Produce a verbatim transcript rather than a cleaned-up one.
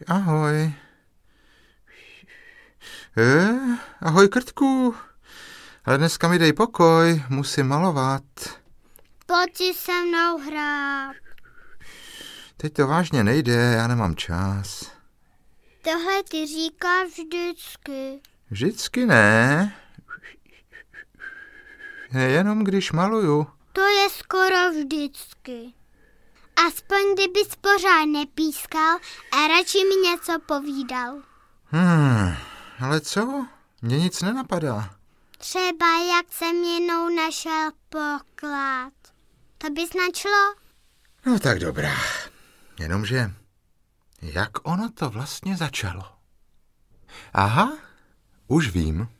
ahoj. E, ahoj, Krtku. Ale dneska mi dej pokoj, musím malovat. Pojď si se mnou hrát. Teď to vážně nejde, já nemám čas. Tohle ty říkáš vždycky. Vždycky ne. Jenom když maluju. To je skoro vždycky. Aspoň kdybys pořád nepískal a radši mi něco povídal. Hmm, ale co? Mně nic nenapadá. Třeba jak jsem jednou našel poklad. To bys načlo? No tak dobrá. Jenomže, jak ono to vlastně začalo? Aha, už vím.